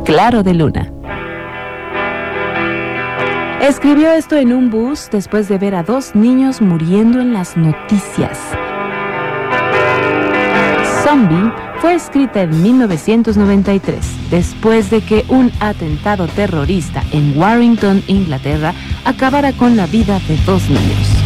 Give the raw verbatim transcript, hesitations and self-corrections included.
Claro de Luna. Escribió esto en un bus después de ver a dos niños muriendo en las noticias. Zombie fue escrita en mil novecientos noventa y tres, después de que un atentado terrorista en Warrington, Inglaterra, acabara con la vida de dos niños.